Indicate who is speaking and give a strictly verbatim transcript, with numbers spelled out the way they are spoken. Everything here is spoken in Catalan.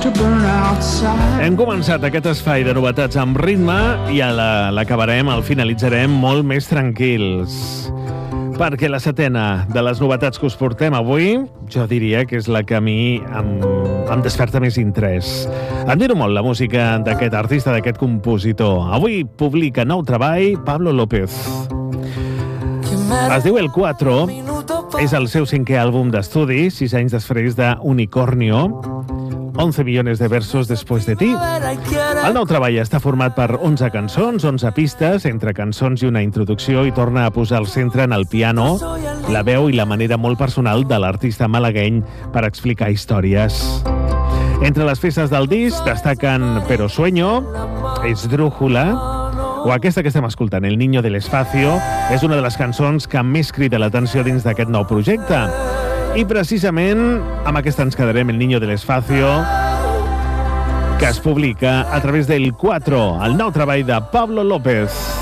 Speaker 1: Hem començat aquest espai de novetats amb ritme i a l'acabarem, el finalitzarem molt més tranquils. Perquè la setena de les novetats que us portem avui, jo diria que és la que a mi em, em desperta més interès. Admiro molt la música d'aquest artista, d'aquest compositor. Avui publica nou treball Pablo López. Es diu El Cuatro, és el seu cinquè àlbum d'estudi, sis anys després de Unicornio, once millones de versos después de ti. El nou treball està format per onze cançons, onze pistes, entre cançons i una introducció, i torna a posar el centre en el piano, la veu i la manera molt personal de l'artista malagueny per explicar històries. Entre les peces del disc destaquen Pero Sueño, Esdrújula, o aquesta que estem escoltant, El Niño del Espacio, és una de les cançons que més crida l'atenció dins d'aquest nou projecte. I precisament amb aquesta ens quedarem, El Niño del Espacio, que es publica a través del Cuatro, el nou treball de Pablo López.